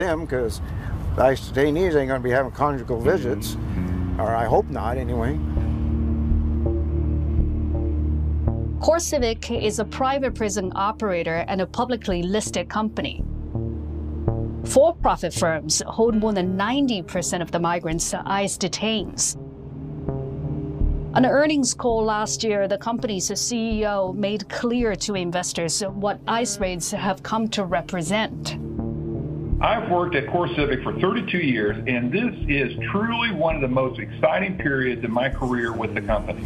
them because the ICE detainees ain't going to be having conjugal visits, or I hope not anyway. CoreCivic is a private prison operator and a publicly listed company. For-profit firms hold more than 90% of the migrants ICE detains. On an earnings call last year, the company's CEO made clear to investors what ICE raids have come to represent. I've worked at CoreCivic for 32 years, and this is truly one of the most exciting periods in my career with the company.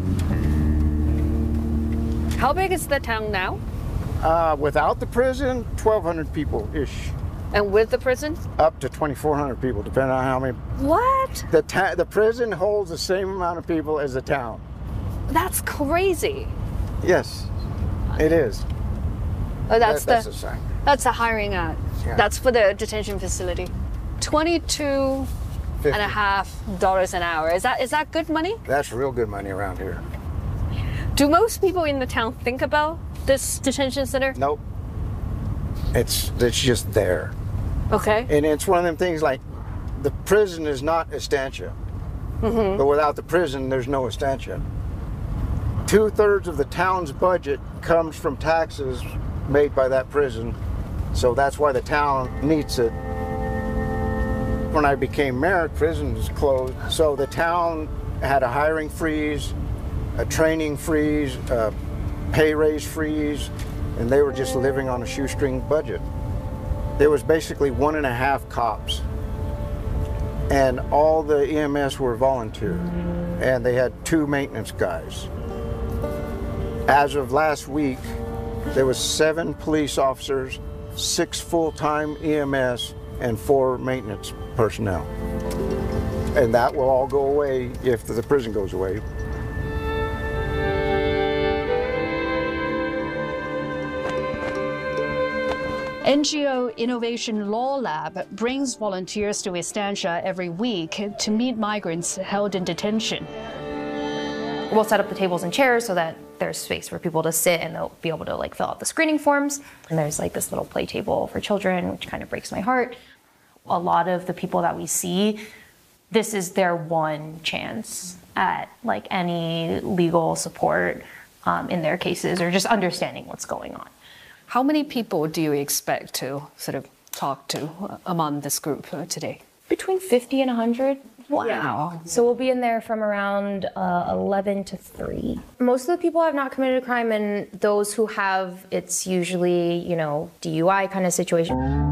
How big is the town now? Without the prison, 1,200 people-ish. And with the prison? Up to 2,400 people, depending on how many. What? The prison holds the same amount of people as the town. That's crazy. Yes, it is. Oh, that's a sign. That's the hiring ad. Yeah. That's for the detention facility. $22.50 an hour. Is that good money? That's real good money around here. Do most people in the town think about this detention center? Nope. It's just there. Okay. And it's one of them things like the prison is not Estancia. But without the prison, there's no Estancia. 2/3 of the town's budget comes from taxes made by that prison. So that's why the town needs it. When I became mayor, prison was closed. So the town had a hiring freeze, a training freeze, a pay raise freeze, and they were just living on a shoestring budget. There was basically 1.5 cops, and all the EMS were volunteer, and they had 2 maintenance guys. As of last week, there was 7 police officers, 6 full-time EMS, and 4 maintenance personnel. And that will all go away if the prison goes away. NGO Innovation Law Lab brings volunteers to Estancia every week to meet migrants held in detention. We'll set up the tables and chairs so that there's space for people to sit and they'll be able to fill out the screening forms. And there's this little play table for children, which kind of breaks my heart. A lot of the people that we see, this is their one chance at any legal support in their cases or just understanding what's going on. How many people do you expect to sort of talk to among this group today? Between 50 and 100. Wow. Yeah. So we'll be in there from around 11 to 3. Most of the people have not committed a crime, and those who have, it's usually, DUI kind of situation.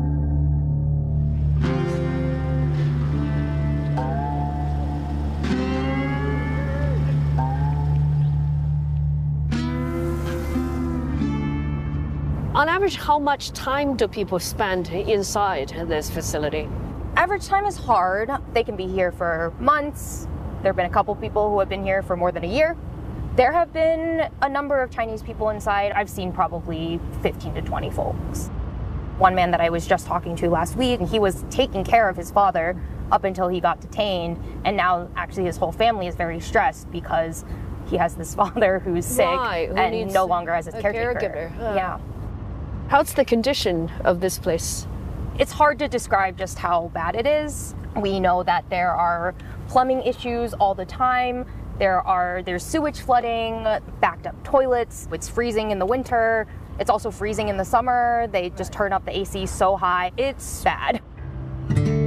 On average, how much time do people spend inside this facility? Average time is hard. They can be here for months. There have been a couple people who have been here for more than a year. There have been a number of Chinese people inside. I've seen probably 15 to 20 folks. One man that I was just talking to last week, he was taking care of his father up until he got detained, and now actually his whole family is very stressed because he has this father who's sick and no longer has his caretaker. Yeah. How's the condition of this place? It's hard to describe just how bad it is. We know that there are plumbing issues all the time. There's sewage flooding, backed up toilets. It's freezing in the winter. It's also freezing in the summer. They just turn up the AC so high. It's bad.